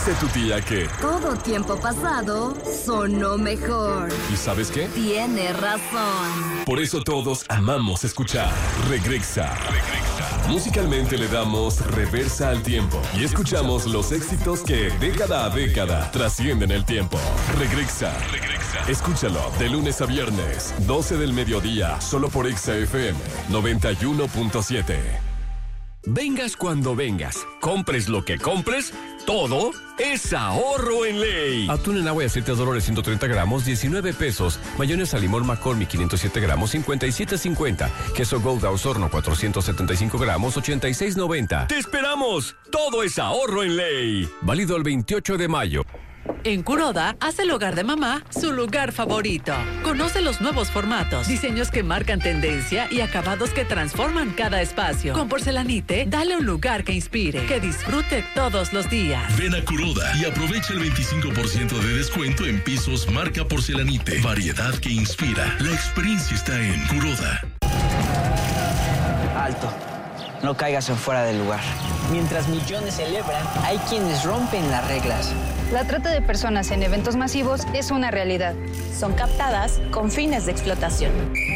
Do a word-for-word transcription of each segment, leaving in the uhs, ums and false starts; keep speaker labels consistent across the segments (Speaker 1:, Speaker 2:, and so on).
Speaker 1: Dice tu tía que
Speaker 2: todo tiempo pasado sonó mejor.
Speaker 1: ¿Y sabes qué?
Speaker 2: Tiene razón.
Speaker 1: Por eso todos amamos escuchar Regresa. Regresa. Musicalmente le damos reversa al tiempo y escuchamos los éxitos que década a década trascienden el tiempo. Regresa. Regresa. Escúchalo de lunes a viernes, doce del mediodía, solo por Exa F M noventa y uno punto siete.
Speaker 3: Vengas cuando vengas, compres lo que compres, todo es ahorro en ley. Atún en agua y aceite Dolores ciento treinta gramos, diecinueve pesos. Mayonesa limón McCormick quinientos siete gramos, cincuenta y siete cincuenta. Queso Gouda Osorno cuatrocientos setenta y cinco gramos, ochenta y seis noventa. ¡Te esperamos! Todo es ahorro en ley. Válido el veintiocho de mayo.
Speaker 4: En Kuroda, haz el hogar de mamá su lugar favorito. Conoce los nuevos formatos, diseños que marcan tendencia y acabados que transforman cada espacio. Con Porcelanite, dale un lugar que inspire, que disfrute todos los días.
Speaker 5: Ven a Kuroda y aprovecha el veinticinco por ciento de descuento en pisos marca Porcelanite. Variedad que inspira. La experiencia está en Kuroda.
Speaker 6: Alto. No caigas en fuera del lugar. Mientras millones celebran, hay quienes rompen las reglas.
Speaker 7: La trata de personas en eventos masivos es una realidad.
Speaker 8: Son captadas con fines de explotación.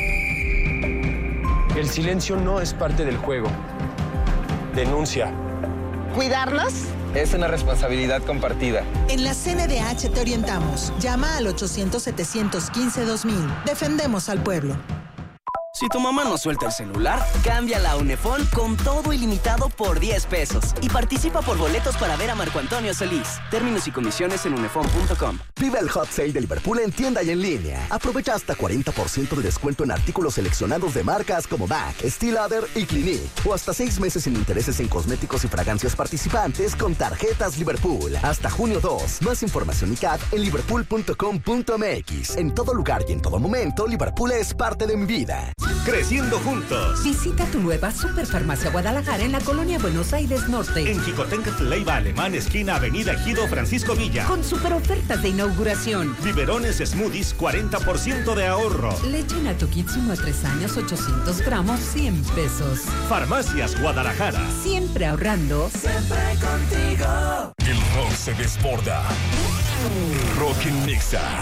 Speaker 9: El silencio no es parte del juego. Denuncia.
Speaker 10: ¿Cuidarnos?
Speaker 11: Es una responsabilidad compartida.
Speaker 10: En la C N D H te orientamos. Llama al ochocientos, setecientos quince, dos mil. Defendemos al pueblo.
Speaker 12: Si tu mamá no suelta el celular, cámbiala a Unefón con todo ilimitado por diez pesos. Y participa por boletos para ver a Marco Antonio Solís. Términos y condiciones en unefón punto com.
Speaker 13: Vive el Hot Sale de Liverpool en tienda y en línea. Aprovecha hasta cuarenta por ciento de descuento en artículos seleccionados de marcas como MAC, Steel Lauder y Clinique. O hasta seis meses sin intereses en cosméticos y fragancias participantes con tarjetas Liverpool. Hasta junio dos. Más información y C A D en liverpool punto com punto m x. En todo lugar y en todo momento, Liverpool es parte de mi vida.
Speaker 14: Creciendo juntos.
Speaker 15: Visita tu nueva Superfarmacia Guadalajara en la colonia Buenos Aires Norte.
Speaker 14: En Jicotenca Leiva Alemán, esquina Avenida Ejido Francisco Villa.
Speaker 15: Con super ofertas de inauguración.
Speaker 14: Biberones Smoothies, cuarenta por ciento de ahorro.
Speaker 15: Leche Natokitsu uno a tres años, ochocientos gramos, cien pesos.
Speaker 14: Farmacias Guadalajara.
Speaker 15: Siempre ahorrando.
Speaker 1: Siempre contigo. El rock se desborda. Rock en Nexa.